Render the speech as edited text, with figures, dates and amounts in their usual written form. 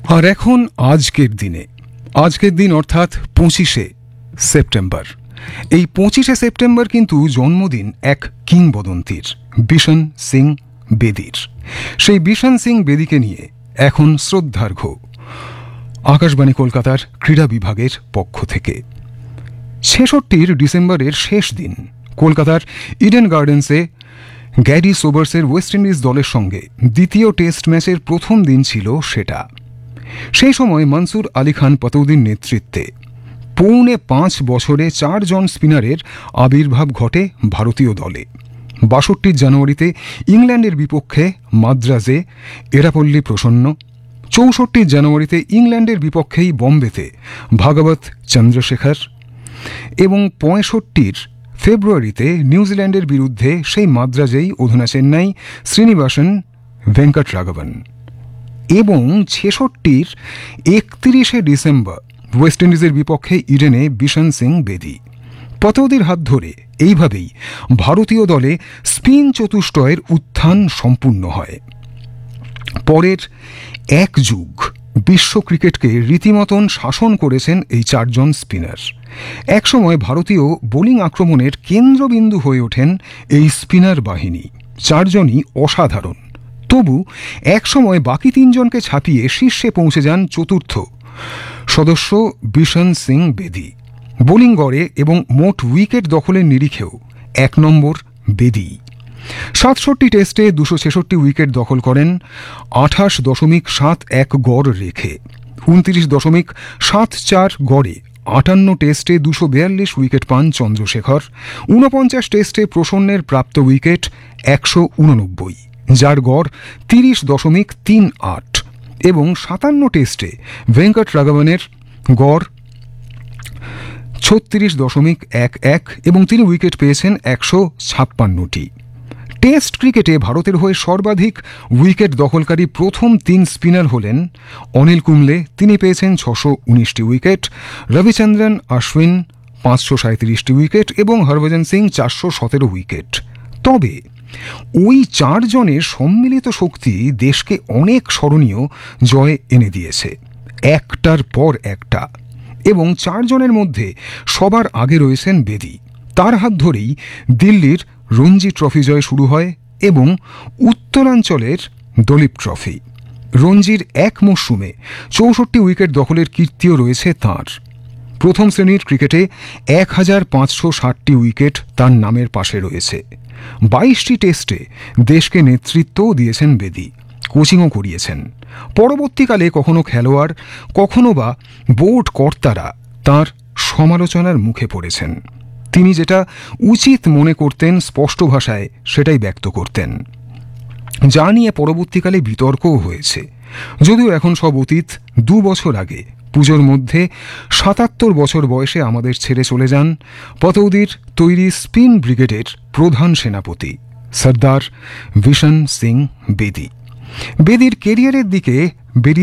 আর এখন আজকের দিন অর্থাৎ 25শে সেপ্টেম্বর। এই 25শে সেপ্টেম্বর কিন্তু জন্মদিন এক কিংবদন্তির, বিশন সিং বেদির। সেই বিশন সিং বেদিকে নিয়ে এখন শ্রদ্ধার্ঘ্য আকাশবাণী কলকাতার ক্রীড়া বিভাগের পক্ষ থেকে। 66 ডিসেম্বরের শেষ দিন কলকাতার ইডেন গার্ডেন্সে গ্যারি সোবার্সের ওয়েস্ট ইন্ডিজ দলের সঙ্গে দ্বিতীয় টেস্ট ম্যাচের প্রথম দিন ছিল সেটা। সেই সময় মনসুর আলী খান পাতৌদির নেতৃত্বে ৫.৫ বছরে ৪ জন স্পিনারের আবির্ভাব ঘটে ভারতীয় দলে। ৬২ জানুয়ারিতে ইংল্যান্ডের বিপক্ষে মাদ্রাজে এরাপল্লী প্রসন্ন, ৬৪ জানুয়ারিতে ইংল্যান্ডের বিপক্ষেই বম্বেতে ভাগবত চন্দ্রশেখর এবং ৬৫ ফেব্রুয়ারিতে নিউজিল্যান্ডের বিরুদ্ধে সেই মাদ্রাজেই অধুনা চেন্নাই শ্রীনিবাসন ভেঙ্কটরাঘবন এবং ৬৬ ৩১শে ডিসেম্বর ওয়েস্ট ইন্ডিজের বিপক্ষে ইডেনে বিশন সিং বেদি। পতৌদির হাত ধরে এইভাবেই ভারতীয় দলে স্পিন চতুষ্টয়ের উত্থান সম্পূর্ণ হয়। পরের এক যুগ বিশ্ব ক্রিকেটকে রীতিমতন শাসন করেছেন এই ৪ জন স্পিনার। একসময় ভারতীয় বোলিং আক্রমণের কেন্দ্রবিন্দু হয়ে ওঠেন এই স্পিনার বাহিনী। ৪ জনই অসাধারণ। তবু একসময় বাকি ৩ জনকে ছাপিয়ে শীর্ষে পৌঁছে যান চতুর্থ সদস্য বিশন সিং বেদি। বোলিং গড়ে এবং মোট উইকেট দখলের নিরিখেও ১ নম্বর বেদি। ৬৭ টেস্টে ২৬৬ উইকেট দখল করেন ২৮.৭১ গড় রেখে। ২৯.৭৪ গড়ে ৫৮ টেস্টে ২৪২ উইকেট পান চন্দ্রশেখর। ৪৯ টেস্টে প্রসন্নের প্রাপ্ত উইকেট ১৮৯, যার গড় ৩০.৩৮ এবং ৫৭ টেস্টে ভেঙ্কটরাঘবনের গড় ৩৬.১১ এবং তিনি উইকেট পেয়েছেন ১৫৬টি। টেস্ট ক্রিকেটে ভারতের হয়ে সর্বাধিক উইকেট দখলকারী প্রথম ৩ স্পিনার হলেন অনিল কুম্বলে, তিনি পেয়েছেন ৬১৯টি উইকেট, রবিচন্দ্রন অশ্বিন ৫৩৭টি উইকেট এবং হরভজন সিং ৪১৭ উইকেট। তবে ওই ৪ জনের সম্মিলিত শক্তি দেশকে অনেক স্মরণীয় জয় এনে দিয়েছে, একটার পর একটা। এবং ৪ জনের মধ্যে সবার আগে রয়েছেন বেদি। তার হাত ধরেই দিল্লির রঞ্জি ট্রফি জয় শুরু হয় এবং উত্তরাঞ্চলের দলীপ ট্রফি। রঞ্জির এক মরশুমে ৬৪ উইকেট দখলের কীর্তিও রয়েছে তাঁর। প্রথম শ্রেণীর ক্রিকেটে ১৫৬০টি উইকেট তার নামের পাশে রয়েছে। ২২টি টেস্টে দেশকে নেতৃত্বও দিয়েছেন বেদি, কোচিংও করিয়েছেন। পরবর্তীকালে কখনো খেলোয়াড়, কখনো বা বোর্ড কর্তারা তাঁর সমালোচনার মুখে পড়েছেন। তিনি যেটা উচিত মনে করতেন স্পষ্ট ভাষায় সেটাই ব্যক্ত করতেন, যা নিয়ে পরবর্তীকালে বিতর্কও হয়েছে। যদিও এখন সব অতীত। ২ বছর আগে পুজোর মধ্যে ৭৭ বছর বয়সে আমাদের ছেড়ে চলে যান পতৌদির তৈরি স্পিন ব্রিগেডের প্রধান সেনাপতি সর্দার বিশন সিং বেদি। বেদির কেরিয়ারের দিকে